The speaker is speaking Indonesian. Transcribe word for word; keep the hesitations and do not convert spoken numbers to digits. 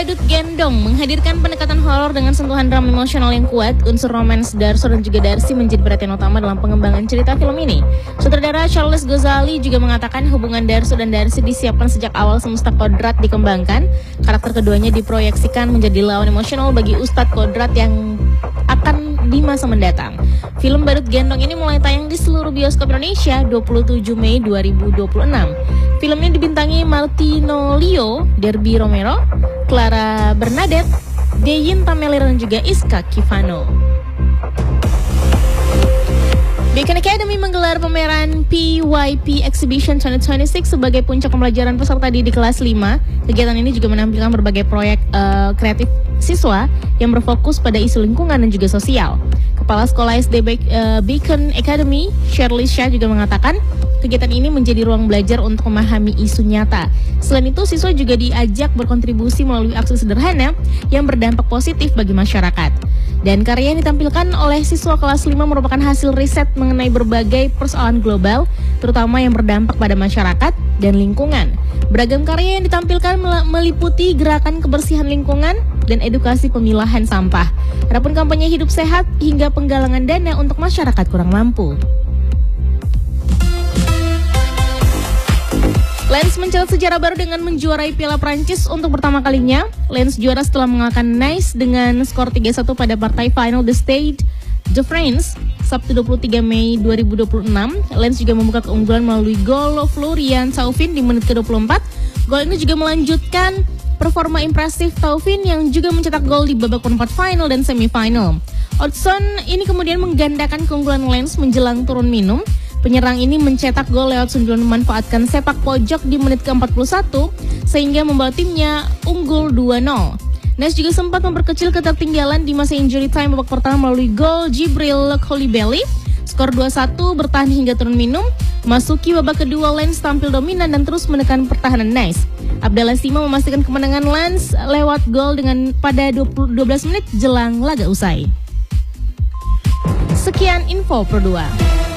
Badut Gendong menghadirkan pendekatan horor dengan sentuhan drama emosional yang kuat. Unsur romans Darso dan juga Darcy menjadi perhatian utama dalam pengembangan cerita film ini. Sutradara Charles Ghazali juga mengatakan hubungan Darso dan Darcy disiapkan sejak awal semesta kodrat dikembangkan. Karakter keduanya diproyeksikan menjadi lawan emosional bagi Ustadz Kodrat yang akan di masa mendatang. Film Badut Gendong ini mulai tayang di seluruh bioskop Indonesia dua puluh tujuh Mei dua ribu dua puluh enam. Film ini dibintangi Martino Leo, Derby Romero, Clara Bernadette, Deyin Tamelir dan juga Iska Kifano. Beacon Academy menggelar pameran P Y P Exhibition dua ribu dua puluh enam sebagai puncak pembelajaran peserta didik kelas lima. Kegiatan ini juga menampilkan berbagai proyek uh, kreatif siswa yang berfokus pada isu lingkungan dan juga sosial. Kepala Sekolah S D Be- uh, Beacon Academy, Shirley Shah juga mengatakan kegiatan ini menjadi ruang belajar untuk memahami isu nyata. Selain itu, siswa juga diajak berkontribusi melalui aksi sederhana yang berdampak positif bagi masyarakat. Dan karya yang ditampilkan oleh siswa kelas lima merupakan hasil riset mengenai berbagai persoalan global, terutama yang berdampak pada masyarakat dan lingkungan. Beragam karya yang ditampilkan meliputi gerakan kebersihan lingkungan dan edukasi pemilahan sampah. Adapun kampanye hidup sehat hingga penggalangan dana untuk masyarakat kurang mampu. Lens mencatat sejarah baru dengan menjuarai Piala Prancis untuk pertama kalinya. Lens juara setelah mengalahkan Nice dengan skor tiga satu pada partai final The Stade de France, Sabtu dua puluh tiga Mei dua ribu dua puluh enam. Lens juga membuka keunggulan melalui gol Florian Thauvin di menit ke dua puluh empat. Gol ini juga melanjutkan performa impresif Thauvin yang juga mencetak gol di babak perempat final dan semifinal. Hodgson ini kemudian menggandakan keunggulan Lens menjelang turun minum. Penyerang ini mencetak gol lewat sundulan memanfaatkan sepak pojok di menit ke empat puluh satu sehingga membawa timnya unggul dua nol. Nice juga sempat memperkecil ketertinggalan di masa injury time babak pertama melalui gol Jibril Koulibaly. Skor dua satu bertahan hingga turun minum. Masuki babak kedua, Lens tampil dominan dan terus menekan pertahanan Nice. Abdallah Sima memastikan kemenangan Lens lewat gol dengan pada dua belas menit jelang laga usai. Sekian info Pro dua.